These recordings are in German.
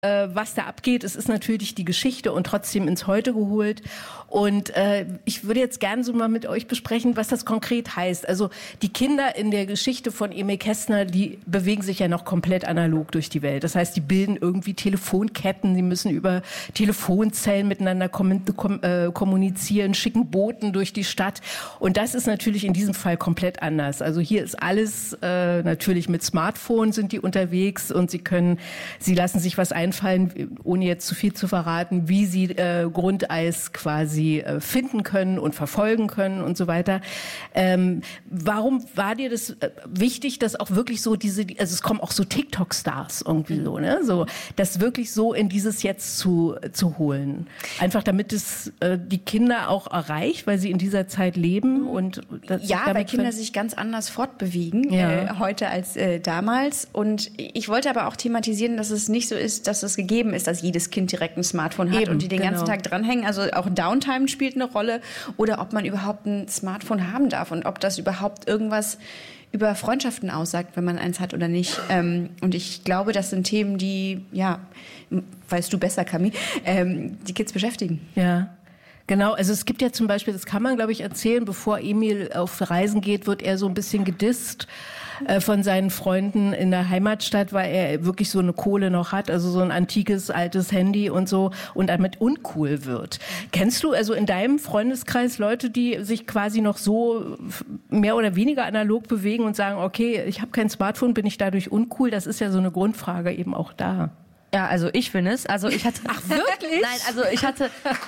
was da abgeht. Es ist natürlich die Geschichte und trotzdem ins Heute geholt. Und ich würde jetzt gerne so mal mit euch besprechen, was das konkret heißt. Also die Kinder in der Geschichte von Emil Kästner, die bewegen sich ja noch komplett analog durch die Welt. Das heißt, die bilden irgendwie Telefonketten, sie müssen über Telefonzellen miteinander kommunizieren, schicken Boten durch die Stadt. Und das ist natürlich in diesem Fall komplett anders. Also hier ist alles natürlich mit Smartphone sind die unterwegs und sie lassen sich was einfallen, ohne jetzt zu viel zu verraten, wie sie Grundeis quasi finden können und verfolgen können und so weiter. Warum war dir das wichtig, dass auch wirklich so also es kommen auch so TikTok-Stars irgendwie so, ne? So, das wirklich so in dieses Jetzt zu holen. Einfach damit es die Kinder auch erreicht, weil sie in dieser Zeit leben und weil Kinder sich ganz anders fortbewegen heute als damals. Und ich wollte aber auch thematisieren, dass es nicht so ist, dass es gegeben ist, dass jedes Kind direkt ein Smartphone hat und die den ganzen Tag dranhängen. Also auch Downtime spielt eine Rolle oder ob man überhaupt ein Smartphone haben darf und ob das überhaupt irgendwas über Freundschaften aussagt, wenn man eins hat oder nicht. Und ich glaube, das sind Themen, die, weißt du besser, Camille, die Kids beschäftigen. Ja. Genau, also es gibt ja zum Beispiel, das kann man, glaube ich, erzählen, bevor Emil auf Reisen geht, wird er so ein bisschen gedisst von seinen Freunden in der Heimatstadt, weil er wirklich so eine Kohle noch hat, also so ein antikes, altes Handy und so und damit uncool wird. Kennst du also in deinem Freundeskreis Leute, die sich quasi noch so mehr oder weniger analog bewegen und sagen, okay, ich habe kein Smartphone, bin ich dadurch uncool? Das ist ja so eine Grundfrage eben auch da. Ja, also ich bin es. Also ich hatte. Ach wirklich? Nein, also ich hatte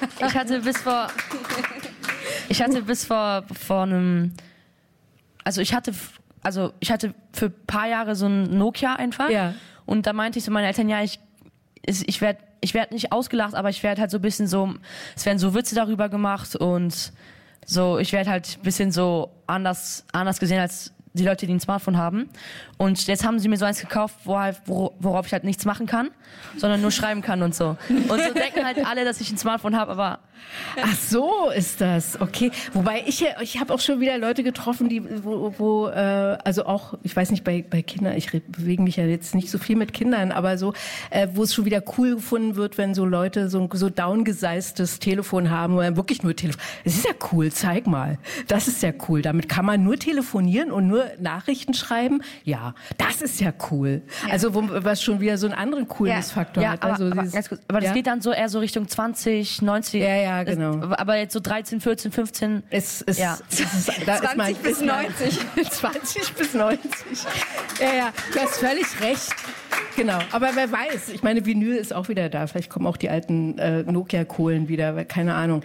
bis vor einem. Also ich hatte für ein paar Jahre so ein Nokia einfach. Ja. Und da meinte ich so meinen Eltern, ich werd nicht ausgelacht, aber ich werde halt so ein bisschen so, es werden so Witze darüber gemacht und so, ich werde halt ein bisschen so anders gesehen als die Leute, die ein Smartphone haben. Und jetzt haben sie mir so eins gekauft, worauf ich halt nichts machen kann, sondern nur schreiben kann und so. Und so denken halt alle, dass ich ein Smartphone habe, aber... Ach so ist das, okay. Wobei ich habe auch schon wieder Leute getroffen, die also auch, ich weiß nicht, bei Kindern, ich bewege mich ja jetzt nicht so viel mit Kindern, aber so, wo es schon wieder cool gefunden wird, wenn so Leute so downgeseistes Telefon haben oder wirklich nur Telefon. Es ist ja cool, zeig mal. Das ist ja cool. Damit kann man nur telefonieren und nur Nachrichten schreiben. Ja, das ist ja cool. Ja. Also was schon wieder so einen anderen Coolness-Faktor hat. Also aber das geht dann so eher so Richtung 20, 90. Ja, genau. Aber jetzt so 13, 14, 15. Da 20 bis 90. 20 bis 90. Ja, du hast völlig recht. Genau, aber wer weiß, ich meine, Vinyl ist auch wieder da. Vielleicht kommen auch die alten Nokia-Kohlen wieder, keine Ahnung.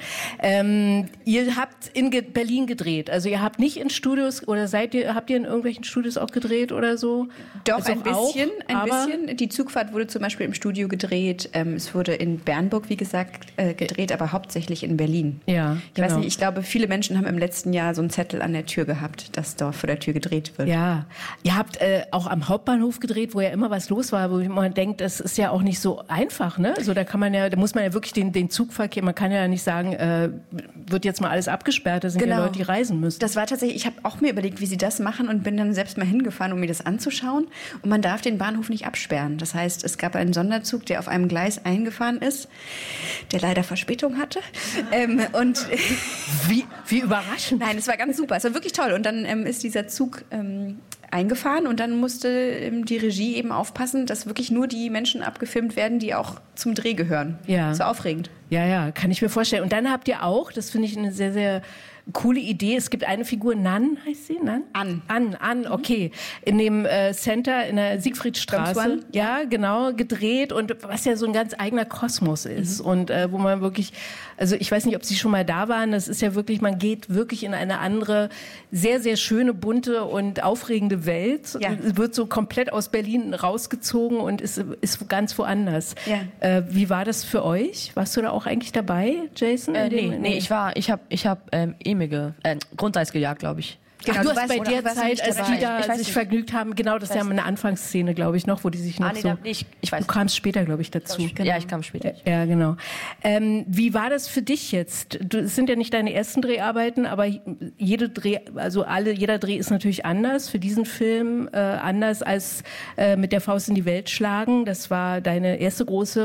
Ihr habt in Berlin gedreht, also ihr habt nicht in Studios oder habt ihr in irgendwelchen Studios auch gedreht oder so? Doch, also ein bisschen. Die Zugfahrt wurde zum Beispiel im Studio gedreht. Es wurde in Bernburg, wie gesagt, gedreht, aber hauptsächlich in Berlin. Ja, ich weiß nicht, ich glaube, viele Menschen haben im letzten Jahr so einen Zettel an der Tür gehabt, dass dort vor der Tür gedreht wird. Ja, ihr habt auch am Hauptbahnhof gedreht, wo ja immer was los war, wo man denkt, das ist ja auch nicht so einfach, ne? Also da muss man ja wirklich den Zugverkehr, man kann ja nicht sagen, wird jetzt mal alles abgesperrt, da sind ja Leute, die reisen müssen. Das war tatsächlich, ich habe auch mir überlegt, wie sie das machen und bin dann selbst mal hingefahren, um mir das anzuschauen. Und man darf den Bahnhof nicht absperren. Das heißt, es gab einen Sonderzug, der auf einem Gleis eingefahren ist, der leider Verspätung hatte. Und wie überraschend. Nein, es war ganz super, es war wirklich toll. Und dann ist dieser Zug eingefahren und dann musste die Regie eben aufpassen, dass wirklich nur die Menschen abgefilmt werden, die auch zum Dreh gehören. Ja. So aufregend. Ja, kann ich mir vorstellen. Und dann habt ihr auch, das finde ich eine sehr, sehr coole Idee, es gibt eine Figur, Nan heißt sie? Nan? Ann, okay. In dem Center in der Siegfriedstraße. Ja, genau, gedreht und was ja so ein ganz eigener Kosmos ist. Und wo man wirklich, also ich weiß nicht, ob Sie schon mal da waren, das ist ja wirklich, man geht wirklich in eine andere, sehr, sehr schöne, bunte und aufregende Welt. Ja. Wird so komplett aus Berlin rausgezogen und ist ganz woanders. Ja. Wie war das für euch? Warst du da auch eigentlich dabei, Jason? Nee, ich hab Grundeis gejagt, glaube ich. Genau, du hast bei der Zeit, als die da sich vergnügt haben, genau, das ist ja eine Anfangsszene, glaube ich, noch, wo die sich noch so... ich weiß. Du kamst später, glaube ich, dazu. Ja, ich kam später. Ja, genau. Wie war das für dich jetzt? Es sind ja nicht deine ersten Dreharbeiten, aber jeder Dreh ist natürlich anders. Für diesen Film anders als mit der Faust in die Welt schlagen. Das war deine erste große